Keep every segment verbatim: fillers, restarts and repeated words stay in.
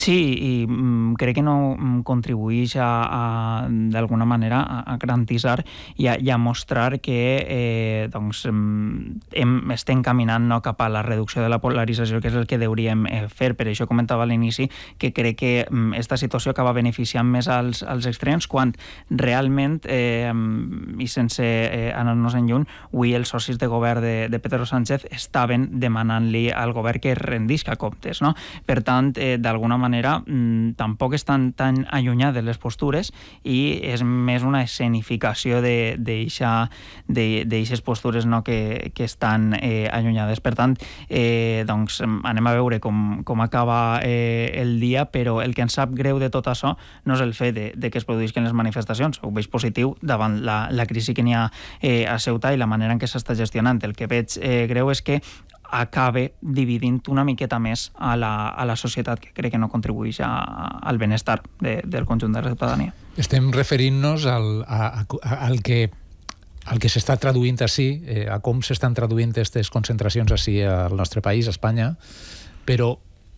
Sí, i mm, crec que no mm, contribueix a, a d'alguna manera a, a garantitzar i a, i a mostrar que eh, doncs, mm, hem, estem caminant no, cap a la reducció de la polarització, que és el que hauríem eh, fer. Per això comentava a l'inici que crec que mm, esta situació acaba beneficiant més als, als extrems quan realment, eh, i sense eh, anar-nos en lluny, avui els socis de govern de, de Pedro Sánchez estaven demanant-li al govern que rendisca comptes. No? Per tant, eh, d'alguna manera manera tampoc estan tan allunyades les postures i és més una escenificació d'eixes postures no, que, que estan eh, allunyades. Per tant, eh, doncs, anem a veure com, com acaba eh, el dia, però el que ens sap greu de tot això no és el fet de, de que es produïsquen les manifestacions. Ho veig positiu davant la, la crisi que n'hi ha eh, a Ceuta i la manera en què s'està gestionant. El que veig eh, greu és que acabe dividint una miqueta més a la, a la societat, que crec que no contribueix a, al benestar de, del conjunt de la ciutadania. Estem referint-nos al, a, a, al que el que s'està traduint així, eh, a com s'estan traduint aquestes concentracions així al nostre país, a Espanya, però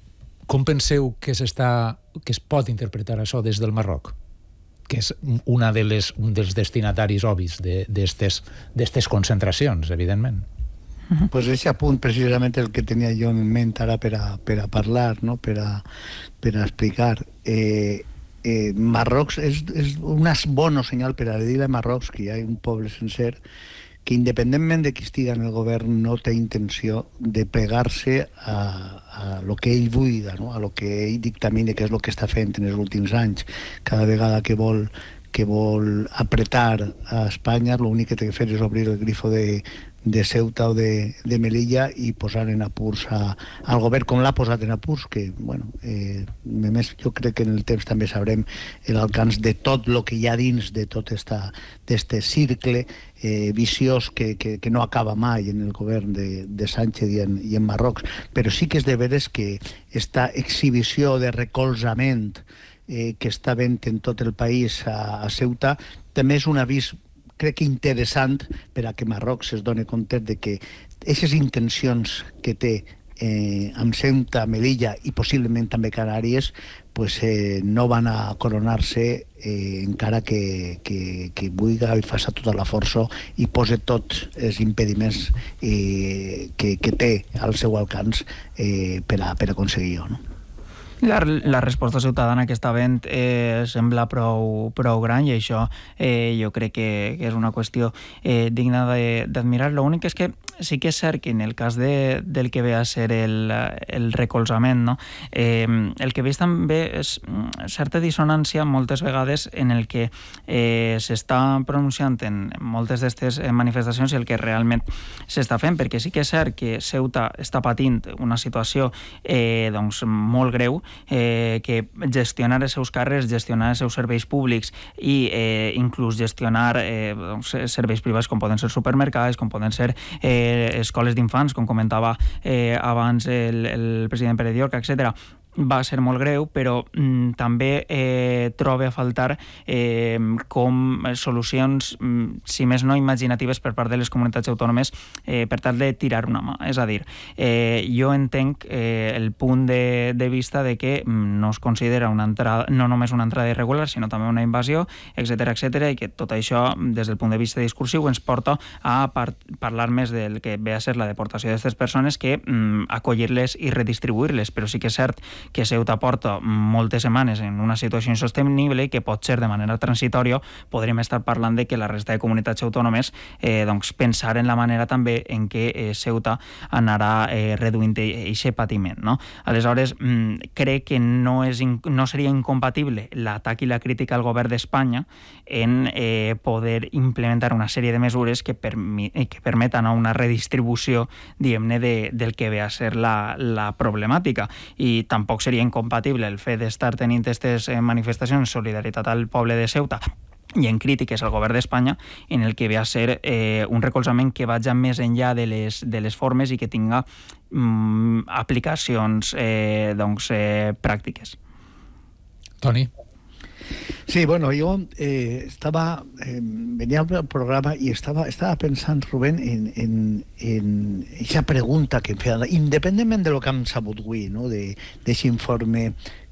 com penseu que s'està, que es pot interpretar això des del Marroc? Que és una de les, un dels destinataris obvis d'aquestes concentracions, evidentment. Uh-huh. Pues ese apunt precisament el que tenia jo en ment ara per a, per a parlar, no? per, a, per a explicar. Eh, eh, Marroc és, és un bon senyal per a dir a Marroc que hi ha un poble sencer que independentment de qui estiga en el govern no té intenció de plegar-se a, a lo que ell buida, no? A lo que ell dictamina, que és el que està fent en els últims anys. Cada vegada que vol que vol apretar a Espanya, l'únic que té que fer és obrir el grifo de, de Ceuta o de, de Melilla i posar en apurs a, al govern, com l'ha posat en apurs, que, bueno, eh, més jo crec que en el temps també sabrem l'alcance de tot el que hi ha dins de tot esta, d'este circle eh, viciós que, que, que no acaba mai en el govern de, de Sánchez i en, i en Marroc. Però sí que és de veres que esta exhibició de recolzament Eh, que està vent en tot el país a, a Ceuta, també és un avís, crec que interessant, per a que Marroc es doni compte de que aquestes intencions que té eh, amb Ceuta, Melilla i possiblement també Canàries, pues, eh, no van a coronar-se eh, encara que, que, que vulga i faci tota la força i posi tots els impediments eh, que, que té al seu alcance eh, per, a, per aconseguir-ho, no? La, la resposta ciutadana que està vent eh, sembla prou, prou gran i això eh, jo crec que, que és una qüestió eh, digna d'admirar. L'únic és que sí que és cert que en el cas de, del que ve a ser el, el recolzament, no? eh, el que veig també és certa dissonància moltes vegades en el que eh, s'està pronunciant en moltes d'aquestes manifestacions i el que realment s'està fent, perquè sí que és cert que Ceuta està patint una situació eh, doncs, molt greu, Eh, que gestionar els seus carrers, gestionar els seus serveis públics i eh, inclús gestionar eh, doncs, serveis privats com poden ser supermercats, com poden ser eh, escoles d'infants, com comentava eh, abans el, el president Pere Diorca, etcètera, va ser molt greu, però mm, també eh, trobo a faltar eh, com solucions, mm, si més no imaginatives per part de les comunitats autònomes eh, per tal de tirar una mà. És a dir, eh, jo entenc eh, el punt de, de vista de que mm, no es considera una entrada, no només una entrada irregular, sinó també una invasió, etcètera, etcètera, i que tot això, des del punt de vista discursiu, ens porta a par parlar més del que ve a ser la deportació d'aquestes persones que mm, acollir-les i redistribuir-les, però sí que és cert que Ceuta porta moltes setmanes en una situació insostenible i que pot ser de manera transitòria. Podríem estar parlant de que la resta de comunitats autònomes eh, doncs pensar en la manera també en què eh, Ceuta anarà eh, reduint aquest patiment, no? Aleshores, mm, crec que no, és no seria incompatible l'atac i la crítica al govern d'Espanya en eh, poder implementar una sèrie de mesures que, permi que permeten una redistribució, diguem-ne, de, del que ve a ser la, la problemàtica. I tampoc seria incompatible el fet d'estar tenint aquestes manifestacions en solidaritat al poble de Ceuta i en crítiques al govern d'Espanya, en el que ve a ser eh, un recolzament que vagi més enllà de les, de les formes i que tinga mm, aplicacions eh, doncs, eh, pràctiques. Toni? Sí, bueno, yo eh, estaba, eh, venía al programa y estaba, estaba pensando, Rubén, en, en, en esa pregunta que em feia, independientemente de lo que hem sabut avui, no? de, de ese informe